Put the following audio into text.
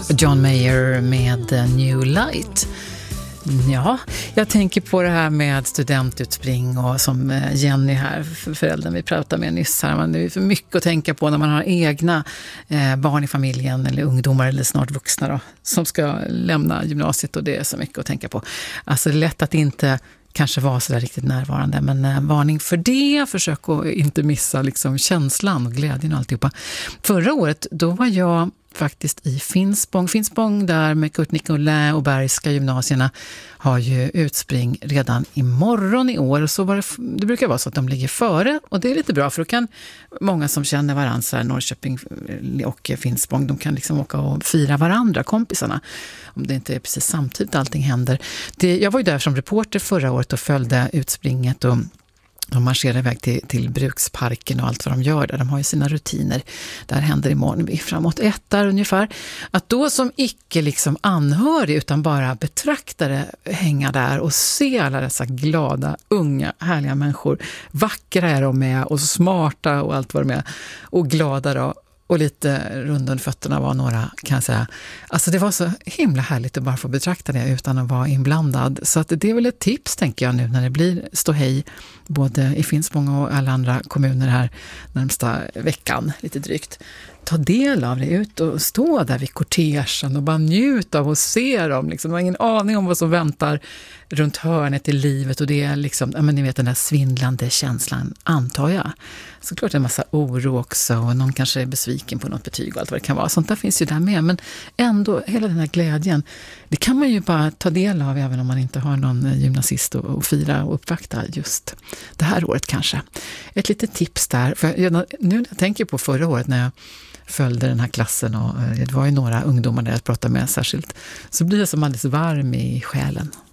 John Mayer med New Light. Ja, jag tänker på det här med studentutspring och som Jenny här, föräldern vi pratade med nyss här. Det är för mycket att tänka på när man har egna barn i familjen eller ungdomar eller snart vuxna då, som ska lämna gymnasiet, och det är så mycket att tänka på. Alltså det är lätt att inte kanske vara så där riktigt närvarande, men varning för det. Försök att inte missa liksom känslan och glädjen och alltihopa. Förra året, då var jag faktiskt i Finspång där med Kurt Nicolin och Bergska gymnasierna har ju utspring redan imorgon i år. Så var det brukar vara så att de ligger före, och det är lite bra för då kan många som känner varandra så här, Norrköping och Finspång, de kan liksom åka och fira varandra, kompisarna, om det inte är precis samtidigt allting händer. Jag var ju där som reporter förra året och följde utspringet, och de marscherar iväg till bruksparken och allt vad de gör där. De har ju sina rutiner. Där händer imorgon framåt 1 där ungefär. Att då som icke liksom anhörig utan bara betraktare hänga där och se alla dessa glada, unga, härliga människor. Vackra är de med och smarta och allt vad de är. Och glada då. Och lite runt under fötterna var några, kan jag säga. Alltså det var så himla härligt att bara få betrakta det utan att vara inblandad. Så att det är väl ett tips, tänker jag, nu när det blir ståhej både i Finspång och alla andra kommuner här närmsta veckan, lite drygt. Ta del av det, ut och stå där vid kortegen och bara njut av att se dem. Liksom. Man har ingen aning om vad som väntar runt hörnet i livet, och det är liksom, ja, men ni vet, den där svindlande känslan, antar jag. Såklart en massa oro också, och någon kanske är besviken på något betyg och allt vad det kan vara. Sånt där finns ju där med, men ändå hela den här glädjen, det kan man ju bara ta del av även om man inte har någon gymnasist och fira och uppvakta just det här året kanske. Ett litet tips där, för nu när jag tänker på förra året när jag följde den här klassen, och det var ju några ungdomar där jag pratade med särskilt, så blir jag som alldeles varm i själen.